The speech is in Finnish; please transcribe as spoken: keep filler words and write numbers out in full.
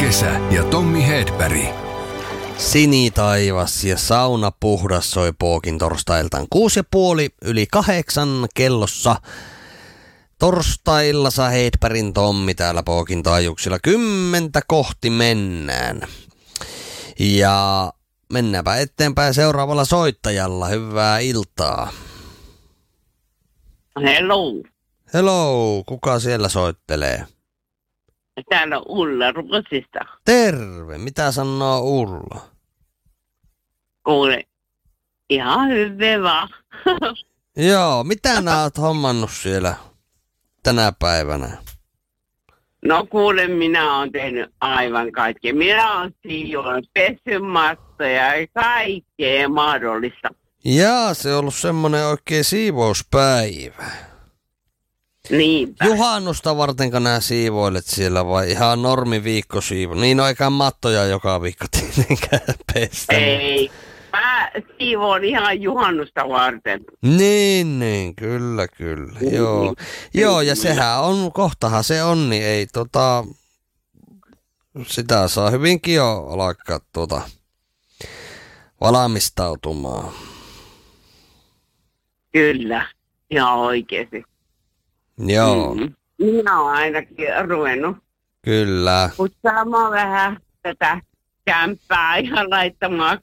Kesä ja Tommi Hedberg. Sinitaivas ja sauna puhdas soi Pookin torstailtaan kuusi ja puoli yli kahdeksan kellossa. Torstaillassa Hedbergin Tommi täällä Pookin taajuuksilla. Kymmentä kohti mennään. Ja mennäänpä eteenpäin seuraavalla soittajalla. Hyvää iltaa. Hello. Hello, kuka siellä soittelee? Täällä on Ulla Ruotsista. Terve, mitä sanoo Ulla? Kuule, ihan hyvä vaan. Joo, mitä nää oot hommannut siellä tänä päivänä? No kuule, minä oon tehnyt aivan kaikkea. Minä oon siivoinut pesymattoja ja kaikkea mahdollista. Jaa, se on ollut semmonen oikein siivouspäivä. Niinpä. Juhannusta vartenko nää siivoilet siellä vai ihan normi viikko siivo? Niin on eikä mattoja joka viikko tietenkään pestä. Ei, mä siivoon ihan juhannusta varten. Niin, niin, kyllä, kyllä. Niin, Joo, niin. Joo ja sehän on, kohtahan se on, niin ei tota, sitä saa hyvinkin jo alkaa tuota valmistautumaan. Kyllä, ihan oikeesti. Joo, Mm. Minä oon ainakin ruvennut kyllä. putsaamaan vähän tätä kämppää ja laittamaan